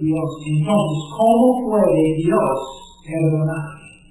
Dios. Entonces, ¿cómo puede Dios perdonar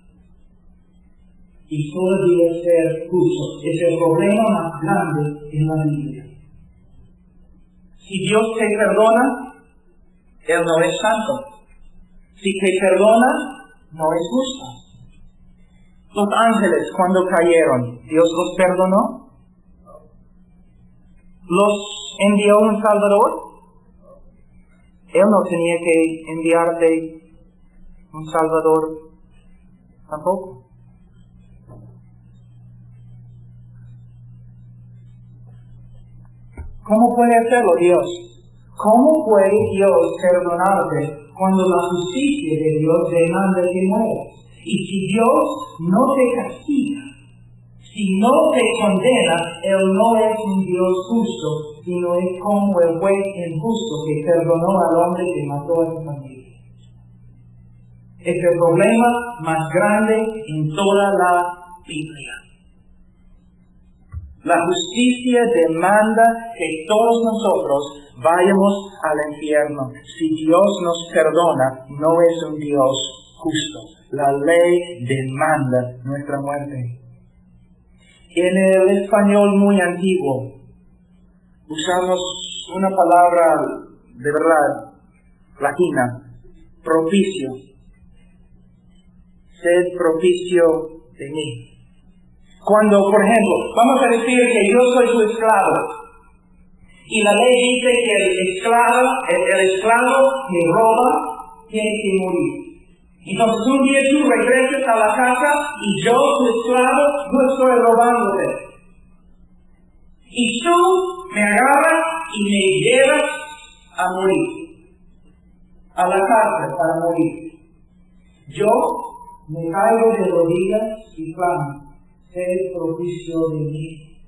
y todavía ser justo? Es el problema más grande en la Biblia. Si Dios te perdona, Él no es santo. Si te perdona, no es justo. Los ángeles, cuando cayeron, ¿Dios los perdonó? ¿Los envió un Salvador? Él no tenía que enviarte un Salvador tampoco. ¿Cómo puede hacerlo Dios? ¿Cómo puede Dios perdonarte cuando la justicia de Dios demanda que mueras? Y si Dios no te castiga, si no te condena, Él no es un Dios justo, sino es como el juez injusto que perdonó al hombre que mató a su familia. Es el problema más grande en toda la Biblia. La justicia demanda que todos nosotros vayamos al infierno. Si Dios nos perdona, no es un Dios justo. La ley demanda nuestra muerte. En el español muy antiguo, usamos una palabra de verdad latina, propicio. Sed propicio de mí. Cuando, por ejemplo, vamos a decir que yo soy su esclavo, y la ley dice que el esclavo que roba tiene que morir. Entonces un día tú regresas a la casa y yo, tu esclavo, no estoy robándote. Y tú me agarras y me llevas a morir, a la cárcel para morir. Yo me caigo de rodillas y clamo: sed propicio de mí,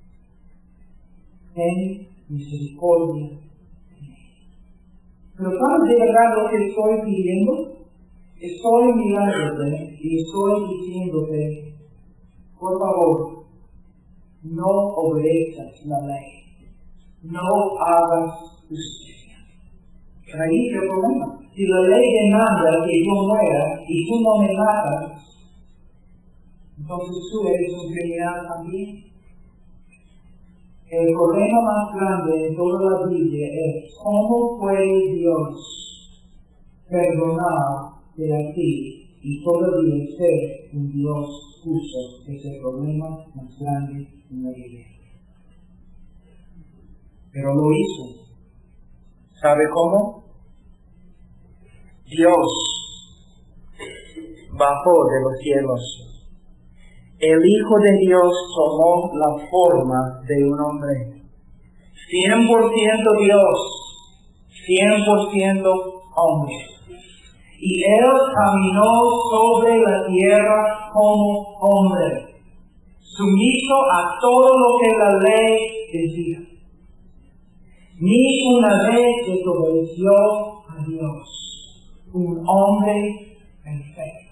ten misericordia de mí. Pero ¿sabes de verdad lo que estoy pidiendo? Estoy mirándote y estoy diciéndote: por favor, no obedezcas la ley, no hagas justicia. Ahí es el problema. Si la ley demanda que yo muera y tú no me matas, entonces tú eres un criminal también. El problema más grande en toda la Biblia es cómo puede Dios perdonarte a ti y todavía ser un Dios justo. Es el problema más grande en la Biblia. Pero lo hizo. ¿Sabe cómo? Dios bajó de los cielos. El Hijo de Dios tomó la forma de un hombre. 100% Dios, 100% hombre. Y Él caminó sobre la tierra como hombre, sumiso a todo lo que la ley decía. Ni una vez desobedeció a Dios. Un hombre perfecto.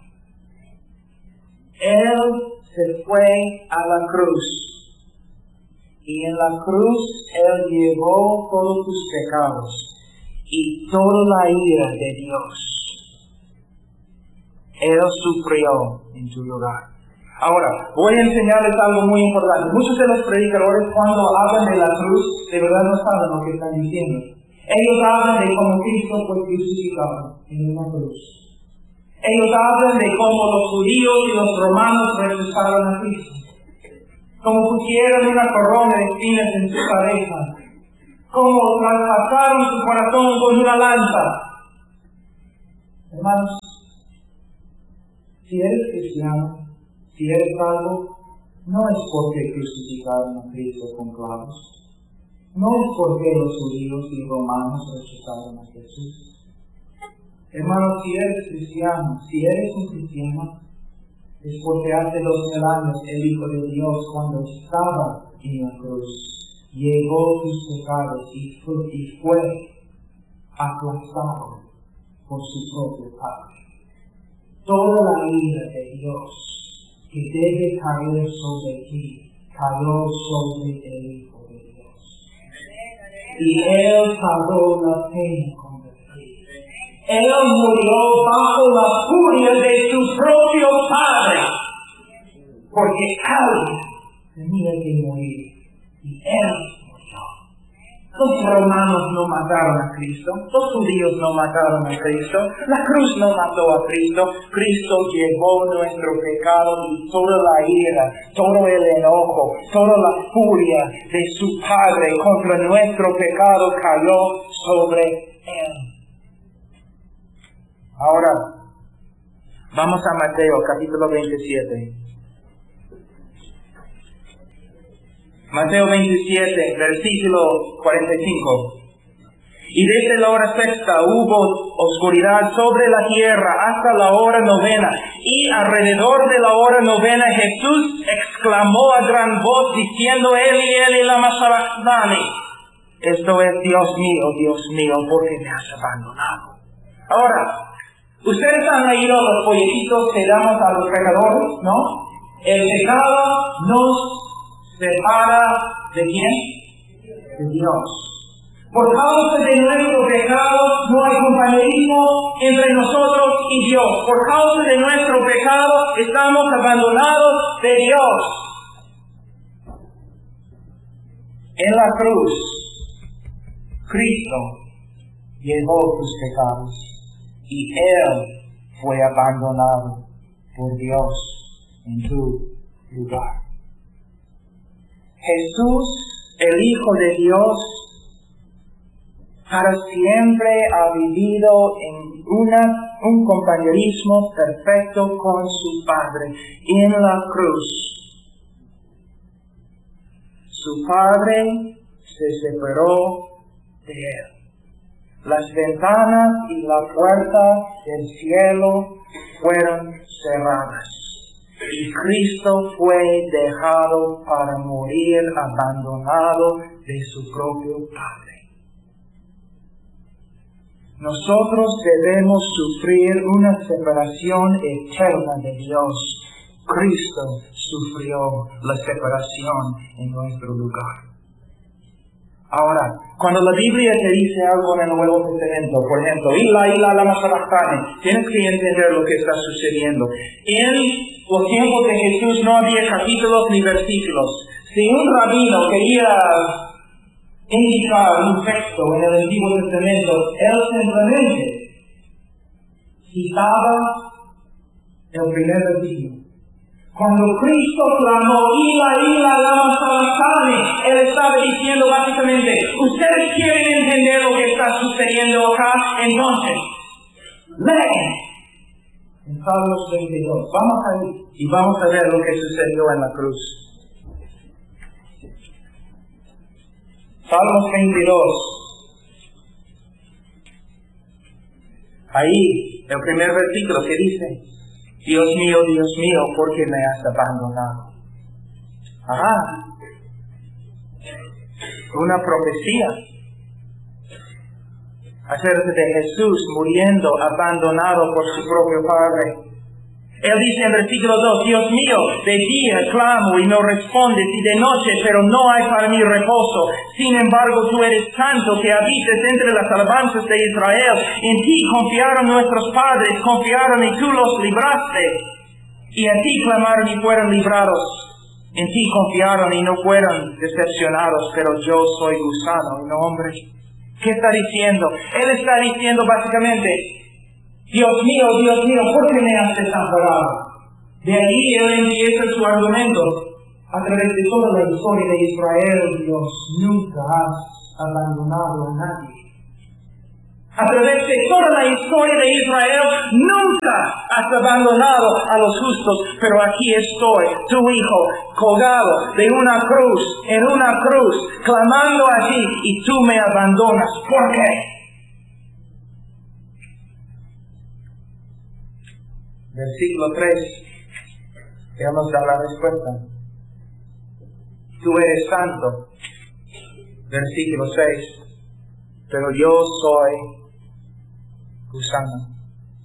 Él se fue a la cruz, y en la cruz Él llevó todos tus pecados y toda la ira de Dios. Él sufrió en tu lugar. Ahora, voy a enseñarles algo muy importante. Muchos de los predicadores, cuando hablan de la cruz, de verdad no saben lo que están diciendo. Ellos hablan de cómo Cristo fue crucificado en una cruz. Ellos hablan de cómo los judíos y los romanos rechazaron a Cristo. Como pusieron una corona de espinas en su cabeza. Como traspasaron su corazón con una lanza. Hermanos, si eres cristiano, si eres salvo, no es porque crucificaron a Cristo con clavos. No es porque los judíos y romanos rechazaron a Jesús. Hermano, si eres cristiano, si eres un cristiano, es porque hace 2000 años el Hijo de Dios, cuando estaba en la cruz, llevó tus pecados y fue aplastado por su propio Padre. Toda la ira de Dios que debe caer sobre ti, cayó sobre el Hijo de Dios. Y Él pagó la pena. Él murió bajo la furia de su propio Padre, porque alguien tenía que morir, y Él murió. Los romanos no mataron a Cristo, los judíos no mataron a Cristo, la cruz no mató a Cristo. Cristo llevó nuestro pecado y toda la ira, todo el enojo, toda la furia de su Padre contra nuestro pecado cayó sobre Él. Ahora, vamos a Mateo capítulo 27. Mateo 27, versículo 45. Y desde la hora sexta hubo oscuridad sobre la tierra hasta la hora novena. Y alrededor de la hora novena Jesús exclamó a gran voz diciendo, Eli, lama sabachthani. Esto es, Dios mío, ¿por qué me has abandonado? Ahora, ustedes han leído los folletitos que damos a los pecadores, ¿no? El pecado nos separa ¿de quién? De Dios. Por causa de nuestro pecado no hay compañerismo entre nosotros y Dios. Por causa de nuestro pecado estamos abandonados de Dios. En la cruz, Cristo llevó tus pecados y Él fue abandonado por Dios en tu lugar. Jesús, el Hijo de Dios, para siempre ha vivido en un compañerismo perfecto con su Padre en la cruz. Su Padre se separó de Él. Las ventanas y la puerta del cielo fueron cerradas. Y Cristo fue dejado para morir abandonado de su propio Padre. Nosotros debemos sufrir una separación eterna de Dios. Cristo sufrió la separación en nuestro lugar. Ahora, cuando la Biblia te dice algo en el Nuevo Testamento, por ejemplo, ila lama sabachthani, tienes que entender lo que está sucediendo. En los tiempos de Jesús no había capítulos ni versículos. Si un rabino quería indicar un texto en el Antiguo Testamento, él simplemente citaba el primer versículo. Cuando Cristo clamó, ila lama sabachthani, Él estaba diciendo básicamente, ustedes quieren entender lo que está sucediendo acá, entonces, leen. En Salmos 22, vamos a ir y vamos a ver lo que sucedió en la cruz. Salmos 22. Ahí, el primer versículo que dice, Dios mío, ¿por qué me has abandonado? Una profecía acerca de Jesús muriendo abandonado por su propio Padre. Él dice en versículo 2, Dios mío, de día clamo y no respondes, y de noche, pero no hay para mí reposo. Sin embargo, tú eres santo, que habites entre las alabanzas de Israel. En ti confiaron nuestros padres, confiaron y tú los libraste. Y a ti clamaron y fueron librados. En ti confiaron y no fueron decepcionados, pero yo soy gusano y no hombre. ¿Qué está diciendo? Él está diciendo básicamente, Dios mío, ¿por qué me has desamparado? De ahí él empieza su argumento. A través de toda la historia de Israel, Dios nunca has abandonado a nadie. A través de toda la historia de Israel, nunca has abandonado a los justos, pero aquí estoy, tu hijo, colgado de una cruz, en una cruz, clamando a ti, y tú me abandonas. ¿Por qué? Versículo 3, ya nos da la respuesta. Tú eres santo. Versículo 6, pero yo soy gusano.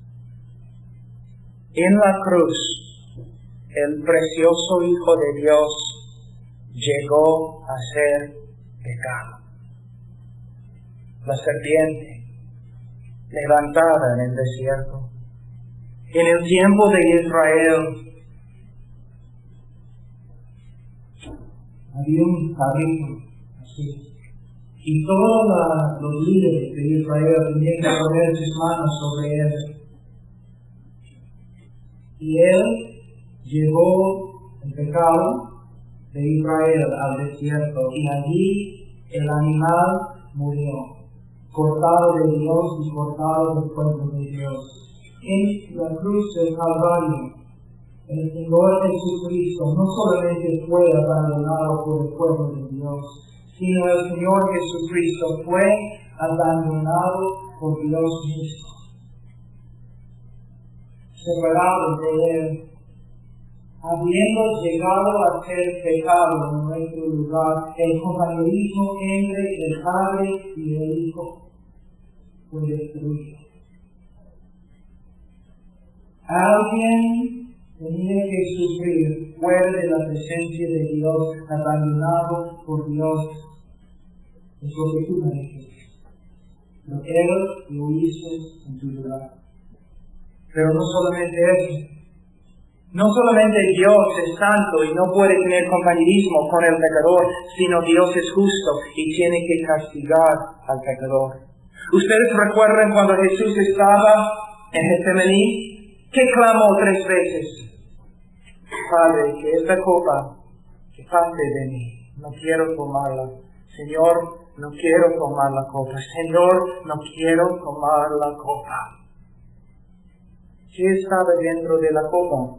En la cruz, el precioso Hijo de Dios llegó a ser pecado. La serpiente levantada en el desierto. En el tiempo de Israel, había un carrito así. Y todos los líderes de Israel tenían que poner sus manos sobre él. Y él llevó el pecado de Israel al desierto. Y allí el animal murió, cortado de Dios y cortado del pueblo de Dios. En la cruz del Calvario, el Señor Jesucristo no solamente fue abandonado por el pueblo de Dios, sino el Señor Jesucristo fue abandonado por Dios mismo. Separado de Él, habiendo llegado a ser pecado en nuestro lugar, el compañerismo entre el Padre y el Hijo fue destruido. Alguien tenía que sufrir fuera de la presencia de Dios, abandonado por Dios. Es lo que tú mereces. Pero Él lo hizo en tu lugar. Pero no solamente eso. No solamente Dios es santo y no puede tener compañerismo con el pecador, sino Dios es justo y tiene que castigar al pecador. ¿Ustedes recuerdan cuando Jesús estaba en Getsemaní? ¿Qué clamó 3 veces? Padre, que esta copa que pase de mí, no quiero tomarla. Señor, no quiero tomar la copa. Señor, no quiero tomar la copa. ¿Qué estaba dentro de la copa?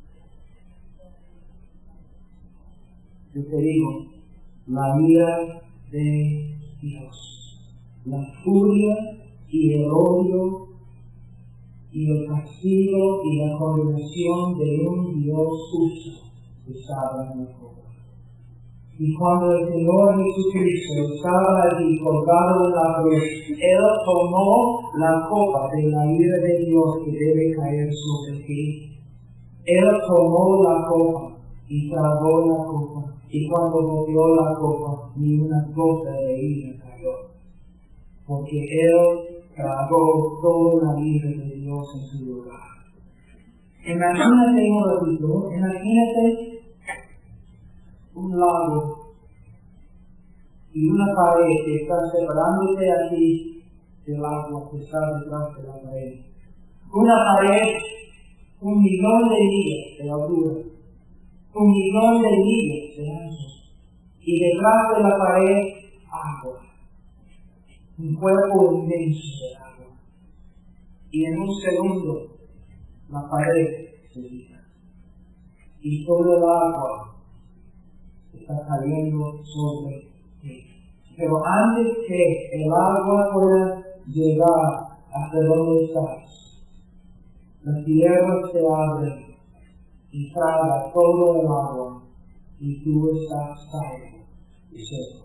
Yo te digo, la ira de Dios, la furia y el odio y el castigo y la condenación de un Dios justo estaba en la copa. Y cuando el Señor Jesucristo estaba allí colgado en la cruz, Él tomó la copa de la ira de Dios que debe caer sobre ti. Él tomó la copa y tragó la copa. Y cuando bebió la copa, ni una gota de ira cayó. Porque Él tragó toda la ira de Dios en su lugar. Imagínate un ratito, imagínate un lago y una pared que está separándote aquí del agua que está detrás de la pared. Una pared, 1,000,000 de millas de altura, 1,000,000 de millas de ancho, y detrás de la pared, agua, un cuerpo inmenso de agua. Y en un segundo, la pared se quita, y todo el agua está cayendo sobre ti. Pero antes que el agua pueda llegar hasta donde estás, la tierra se abre y traga todo el agua y tú estás salvo y seco.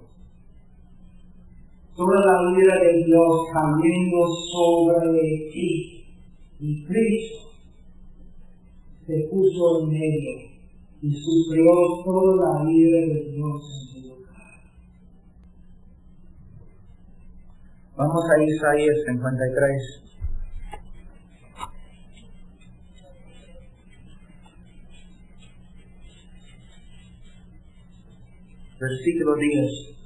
Toda la ira de Dios cayendo sobre ti, y Cristo se puso en medio y sufrió toda la ira de Dios en su lugar. Vamos a Isaías 53. Versículo 10.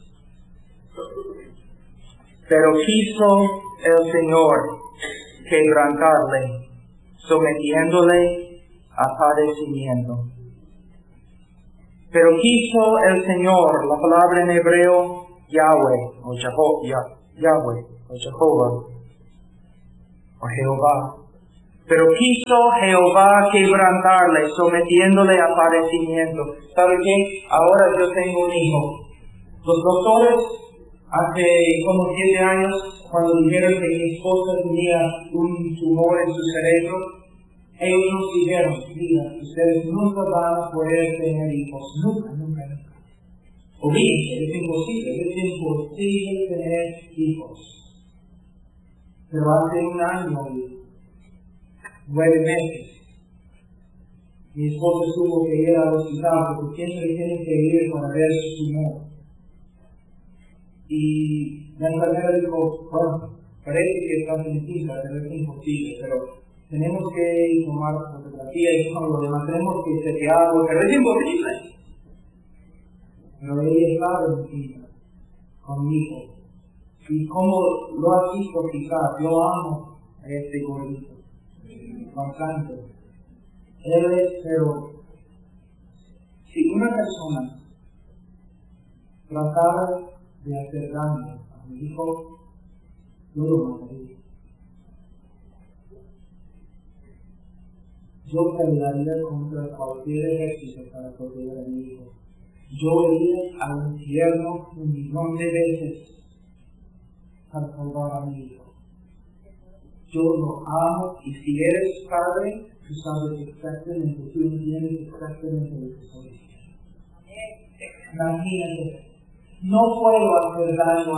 Pero quiso el Señor quebrantarle, sometiéndole a padecimiento. Pero quiso el Señor, la palabra en hebreo, Yahweh, o Yahweh, o Jehová, o Jehová. Pero quiso Jehová quebrantarle, sometiéndole a padecimiento. ¿Sabe qué? Ahora yo tengo un hijo. Los doctores, hace como 7 años, cuando dijeron que mi esposa tenía un tumor en su cerebro, ellos nos dijeron, mira, ustedes nunca van a poder tener hijos. Nunca. Olvídense, es imposible tener hijos. Pero hace 1 año y 9 meses, mi esposa tuvo que ir al hospital porque siempre tienen que ir para ver su tumor. Y la enfermera dijo, bueno, Parece que es fácil pero es imposible, pero tenemos que tomar fotografía y todo lo demás, tenemos que setearlo, pero es imposible. Pero ella está encima, conmigo. Y como lo has visto quizás, yo amo a este gordito, bastante. Él es, pero si una persona tratara de hacer daño a mi hijo, yo lo mataría. Yo pelearía contra cualquier ejército para proteger a mi hijo. Yo iría al infierno 1,000,000 de veces para salvar a mi hijo. Yo lo amo, y si eres padre, tú sabes exactamente, tú entiendes exactamente lo que estoy diciendo. Imagínate, no puedo hacer daño